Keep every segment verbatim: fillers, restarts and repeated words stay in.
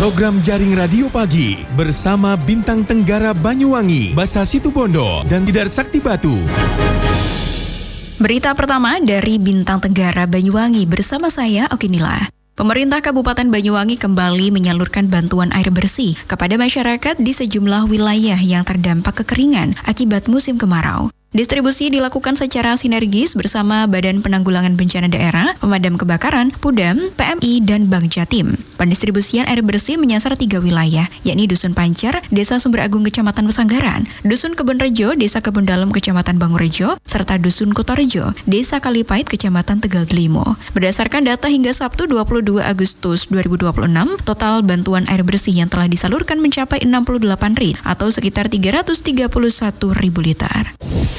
Program Jaring Radio Pagi bersama Bintang Tenggara Banyuwangi, Basa Situbondo, dan Bidar Sakti Batu. Berita pertama dari Bintang Tenggara Banyuwangi bersama saya Okinila. Pemerintah Kabupaten Banyuwangi kembali menyalurkan bantuan air bersih kepada masyarakat di sejumlah wilayah yang terdampak kekeringan akibat musim kemarau. Distribusi dilakukan secara sinergis bersama Badan Penanggulangan Bencana Daerah, Pemadam Kebakaran, Pudam, P M I, dan Bank Jatim. Pendistribusian air bersih menyasar tiga wilayah, yakni Dusun Pancer, Desa Sumber Agung, Kecamatan Pesanggaran, Dusun Kebonrejo, Desa Kebon Dalem, Kecamatan Bangurejo, serta Dusun Kutorejo, Desa Kalipait, Kecamatan Tegal Delimo. Berdasarkan data hingga Sabtu dua puluh dua Agustus dua ribu dua puluh enam, total bantuan air bersih yang telah disalurkan mencapai enam puluh delapan rit atau sekitar tiga ratus tiga puluh satu ribu liter.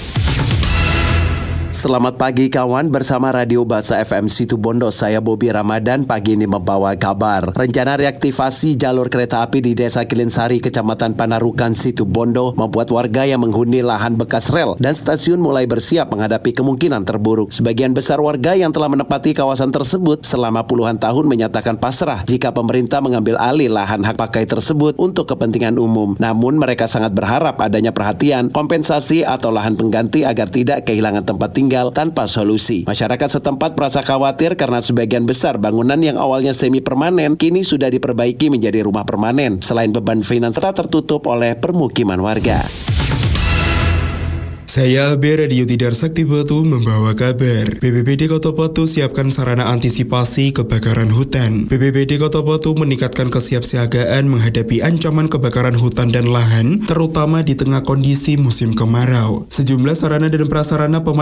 Selamat pagi kawan, bersama Radio Basa F M Situbondo, saya Bobi Ramadan pagi ini membawa kabar. Rencana reaktivasi jalur kereta api di Desa Kilinsari, Kecamatan Panarukan, Situbondo membuat warga yang menghuni lahan bekas rel dan stasiun mulai bersiap menghadapi kemungkinan terburuk. Sebagian besar warga yang telah menempati kawasan tersebut selama puluhan tahun menyatakan pasrah jika pemerintah mengambil alih lahan hak pakai tersebut untuk kepentingan umum. Namun mereka sangat berharap adanya perhatian, kompensasi atau lahan pengganti agar tidak kehilangan tempat tinggal tanpa solusi. Masyarakat setempat merasa khawatir karena sebagian besar bangunan yang awalnya semi permanen kini sudah diperbaiki menjadi rumah permanen. Selain beban finansial tertutup oleh permukiman warga. Saya Albi Radio Tidar Sakti Batu membawa kabar. B P B D Kota Batu siapkan sarana antisipasi kebakaran hutan. B P B D Kota Batu meningkatkan kesiapsiagaan menghadapi ancaman kebakaran hutan dan lahan, terutama di tengah kondisi musim kemarau. Sejumlah sarana dan prasarana pemadam